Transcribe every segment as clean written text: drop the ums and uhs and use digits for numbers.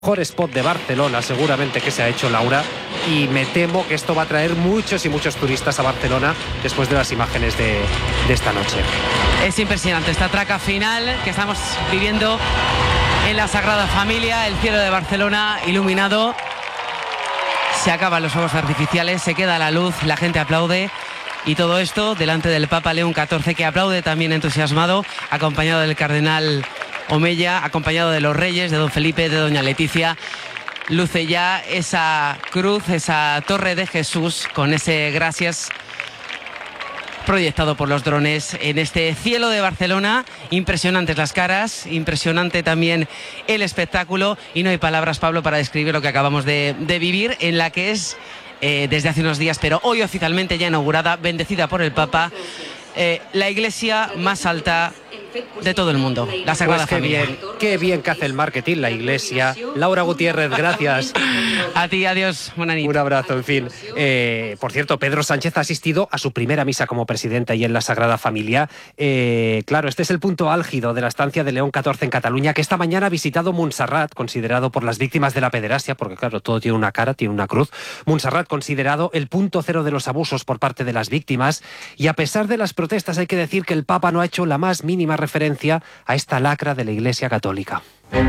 Mejor spot de Barcelona seguramente que se ha hecho, Laura, y me temo que esto va a traer muchos y muchos turistas a Barcelona después de las imágenes de esta noche. Es impresionante esta traca final que estamos viviendo en la Sagrada Familia, el cielo de Barcelona iluminado. Se acaban los fuegos artificiales, se queda la luz, la gente aplaude. Y todo esto delante del Papa León XIV, que aplaude también entusiasmado, acompañado del cardenal Omeya, acompañado de los reyes, de don Felipe, de doña Leticia. Luce ya esa cruz, esa torre de Jesús, con ese gracias proyectado por los drones en este cielo de Barcelona. Impresionantes las caras, impresionante también el espectáculo, y no hay palabras, Pablo, para describir lo que acabamos de vivir, en la que es desde hace unos días, pero hoy oficialmente ya inaugurada, bendecida por el Papa, la iglesia más alta de todo el mundo, la Sagrada Familia. Qué bien que hace el marketing la iglesia. Laura Gutiérrez, gracias. A ti, adiós, buena nit. Un abrazo, en fin. Por cierto, Pedro Sánchez ha asistido a su primera misa como presidente ahí en la Sagrada Familia. Claro, este es el punto álgido de la estancia de León XIV en Cataluña, que esta mañana ha visitado Montserrat, considerado por las víctimas de la pederastia, porque claro, todo tiene una cara, tiene una cruz. Montserrat, considerado el punto cero de los abusos por parte de las víctimas, y a pesar de las protestas hay que decir que el Papa no ha hecho la más mínima referencia a esta lacra de la Iglesia Católica.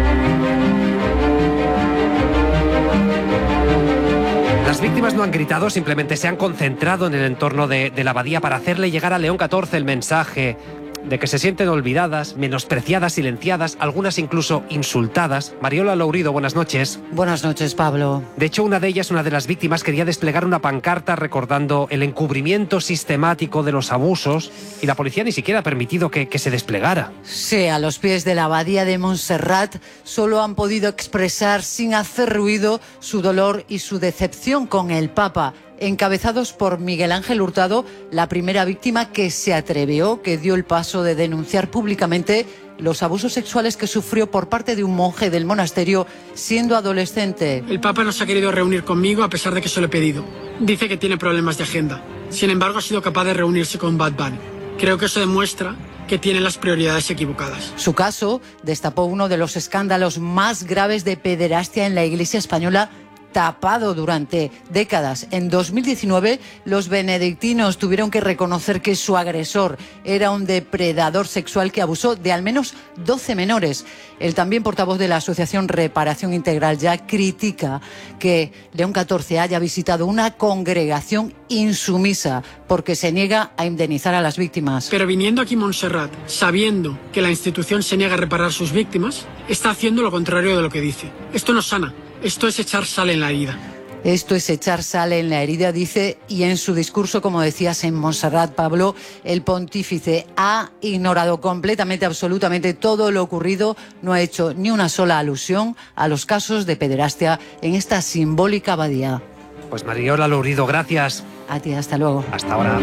Las víctimas no han gritado, simplemente se han concentrado en el entorno de la abadía para hacerle llegar a León XIV el mensaje de que se sienten olvidadas, menospreciadas, silenciadas, algunas incluso insultadas. Mariola Lourido, buenas noches. Buenas noches, Pablo. De hecho, una de ellas, una de las víctimas, quería desplegar una pancarta recordando el encubrimiento sistemático de los abusos, y la policía ni siquiera ha permitido que se desplegara. Sí, a los pies de la abadía de Montserrat solo han podido expresar sin hacer ruido su dolor y su decepción con el Papa, encabezados por Miguel Ángel Hurtado, la primera víctima que se atrevió, que dio el paso de denunciar públicamente los abusos sexuales que sufrió por parte de un monje del monasterio siendo adolescente. El Papa no se ha querido reunir conmigo a pesar de que se lo he pedido. Dice que tiene problemas de agenda. Sin embargo, ha sido capaz de reunirse con Bad Bunny. Creo que eso demuestra que tiene las prioridades equivocadas. Su caso destapó uno de los escándalos más graves de pederastia en la Iglesia española, tapado durante décadas. En 2019, los benedictinos tuvieron que reconocer que su agresor era un depredador sexual que abusó de al menos 12 menores. El también portavoz de la Asociación Reparación Integral ya critica que León XIV haya visitado una congregación insumisa porque se niega a indemnizar a las víctimas. Pero viniendo aquí a Montserrat, sabiendo que la institución se niega a reparar sus víctimas, está haciendo lo contrario de lo que dice. Esto no sana. Esto es echar sal en la herida. Esto es echar sal en la herida, dice, y en su discurso, como decías, en Montserrat, Pablo, el pontífice ha ignorado completamente, absolutamente todo lo ocurrido, no ha hecho ni una sola alusión a los casos de pederastia en esta simbólica abadía. Pues Mariola Lourido, gracias. A ti, hasta luego. Hasta ahora.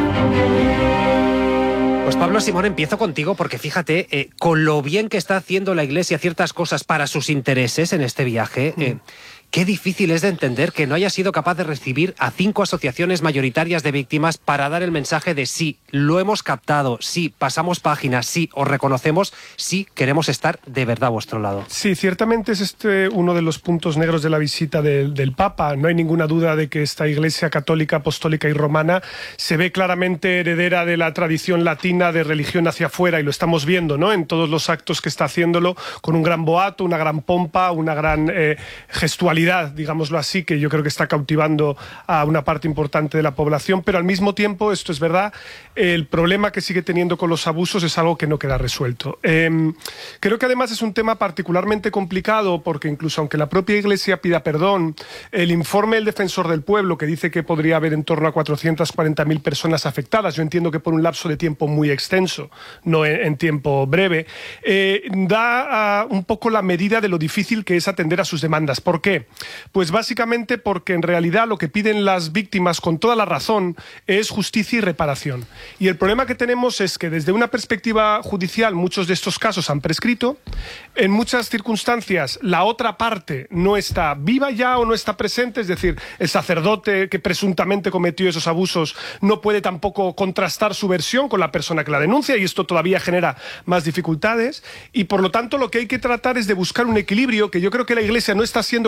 Pues Pablo Simón, empiezo contigo porque fíjate, con lo bien que está haciendo la Iglesia ciertas cosas para sus intereses en este viaje, qué difícil es de entender que no haya sido capaz de recibir a 5 asociaciones mayoritarias de víctimas para dar el mensaje de sí, lo hemos captado, sí, pasamos páginas, sí, os reconocemos, sí, queremos estar de verdad a vuestro lado. Sí, ciertamente es uno de los puntos negros de la visita del Papa. No hay ninguna duda de que esta Iglesia católica, apostólica y romana se ve claramente heredera de la tradición latina de religión hacia afuera, y lo estamos viendo, ¿no?, en todos los actos que está haciéndolo, con un gran boato, una gran pompa, una gran gestualidad, digámoslo así, que yo creo que está cautivando a una parte importante de la población. Pero al mismo tiempo, esto es verdad, el problema que sigue teniendo con los abusos es algo que no queda resuelto. Creo que además es un tema particularmente complicado porque incluso aunque la propia Iglesia pida perdón, el informe del Defensor del Pueblo, que dice que podría haber en torno a 440.000 personas afectadas, yo entiendo que por un lapso de tiempo muy extenso, no en tiempo breve, da un poco la medida de lo difícil que es atender a sus demandas. ¿Por qué? Pues básicamente porque en realidad lo que piden las víctimas con toda la razón es justicia y reparación. Y el problema que tenemos es que desde una perspectiva judicial muchos de estos casos han prescrito. En muchas circunstancias la otra parte no está viva ya o no está presente, es decir, el sacerdote que presuntamente cometió esos abusos no puede tampoco contrastar su versión con la persona que la denuncia, y esto todavía genera más dificultades. Y por lo tanto lo que hay que tratar es de buscar un equilibrio, que yo creo que la Iglesia no está siendo